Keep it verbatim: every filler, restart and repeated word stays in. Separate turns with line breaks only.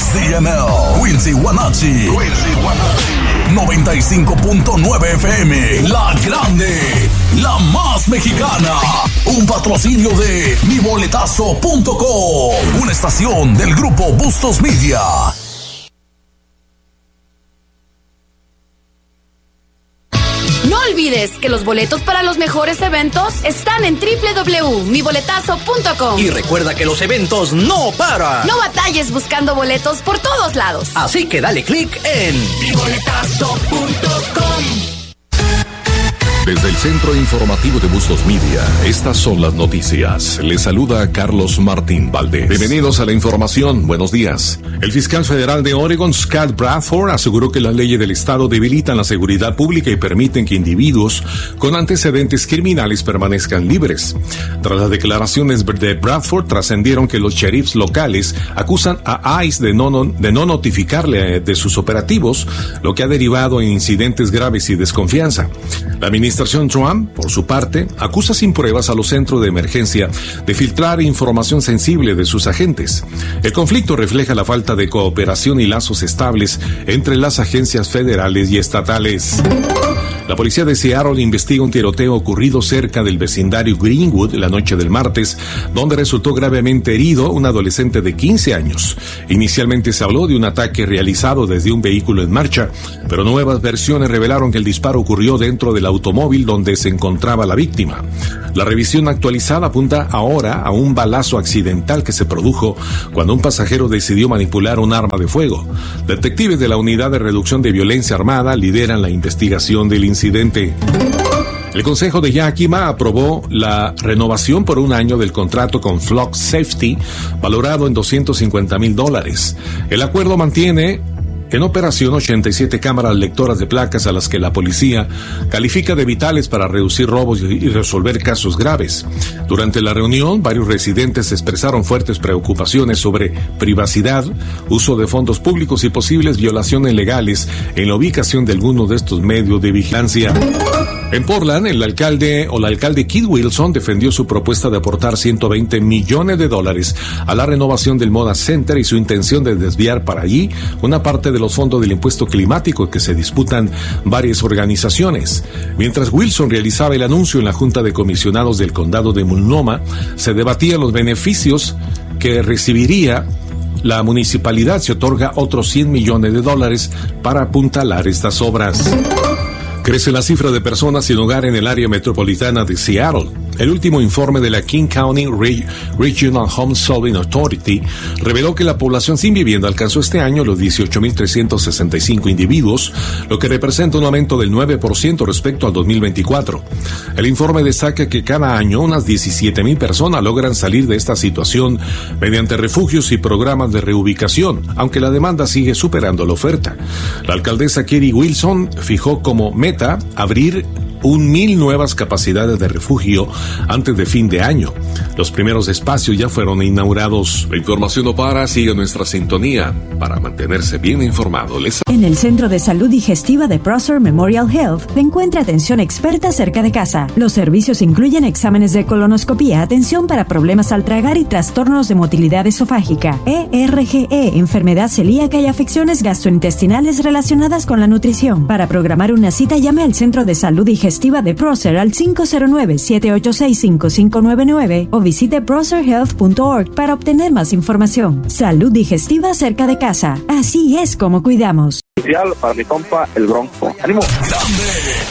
C M L, Quincy Guanachi, noventa y cinco punto nueve F M, La Grande, la más mexicana. Un patrocinio de mi boletazo punto com, una estación del grupo Bustos Media.
No olvides que los boletos para los mejores eventos están en doble u doble u doble u punto mi boletazo punto com.
Y recuerda que los eventos no paran.
No batalles buscando boletos por todos lados.
Así que dale click en mi boletazo punto com.
Desde el Centro Informativo de Bustos Media, estas son las noticias. Les saluda Carlos Martín Valdés. Bienvenidos a la información. Buenos días. El fiscal federal de Oregon, Scott Bradford, aseguró que las leyes del estado debilitan la seguridad pública y permiten que individuos con antecedentes criminales permanezcan libres. Tras las declaraciones de Bradford, trascendieron que los sheriffs locales acusan a ICE de no, de no notificarle de sus operativos, lo que ha derivado en incidentes graves y desconfianza. La ministra La administración Trump, por su parte, acusa sin pruebas a los centros de emergencia de filtrar información sensible de sus agentes. El conflicto refleja la falta de cooperación y lazos estables entre las agencias federales y estatales. La policía de Seattle investiga un tiroteo ocurrido cerca del vecindario Greenwood la noche del martes, donde resultó gravemente herido un adolescente de quince años. Inicialmente se habló de un ataque realizado desde un vehículo en marcha, pero nuevas versiones revelaron que el disparo ocurrió dentro del automóvil donde se encontraba la víctima. La revisión actualizada apunta ahora a un balazo accidental que se produjo cuando un pasajero decidió manipular un arma de fuego. Detectives de la Unidad de Reducción de Violencia Armada lideran la investigación del incidente. Incidente. El Consejo de Yakima aprobó la renovación por un año del contrato con Flock Safety, valorado en doscientos cincuenta mil dólares. El acuerdo mantiene en operación ochenta y siete cámaras lectoras de placas a las que la policía califica de vitales para reducir robos y resolver casos graves. Durante la reunión, varios residentes expresaron fuertes preocupaciones sobre privacidad, uso de fondos públicos y posibles violaciones legales en la ubicación de algunos de estos medios de vigilancia. En Portland, el alcalde o la alcalde Keith Wilson defendió su propuesta de aportar ciento veinte millones de dólares a la renovación del Moda Center y su intención de desviar para allí una parte de los fondos del impuesto climático que se disputan varias organizaciones. Mientras Wilson realizaba el anuncio en la Junta de Comisionados del Condado de Multnomah, se debatían los beneficios que recibiría la municipalidad si otorga otros cien millones de dólares para apuntalar estas obras. Crece la cifra de personas sin hogar en el área metropolitana de Seattle. El último informe de la King County Re- Regional Home Solving Authority reveló que la población sin vivienda alcanzó este año los dieciocho mil trescientos sesenta y cinco individuos, lo que representa un aumento del nueve por ciento respecto al dos mil veinticuatro. El informe destaca que cada año unas diecisiete mil personas logran salir de esta situación mediante refugios y programas de reubicación, aunque la demanda sigue superando la oferta. La alcaldesa Katie Wilson fijó como meta abrir un mil nuevas capacidades de refugio antes de fin de año. Los primeros espacios ya fueron inaugurados. La información no para, sigue nuestra sintonía para mantenerse bien informado. Les...
En el Centro de Salud Digestiva de Prosser Memorial Health encuentra atención experta cerca de casa. Los servicios incluyen exámenes de colonoscopía, atención para problemas al tragar y trastornos de motilidad esofágica, E R G E, enfermedad celíaca y afecciones gastrointestinales relacionadas con la nutrición. Para programar una cita, llame al Centro de Salud Digestiva de Prosser al cinco cero nueve, siete ocho seis, cinco cinco nueve nueve o visite prosser health punto org para obtener más información. Salud digestiva cerca de casa. Así es como cuidamos.
Para mi compa, el Bronco. ¡Ánimo!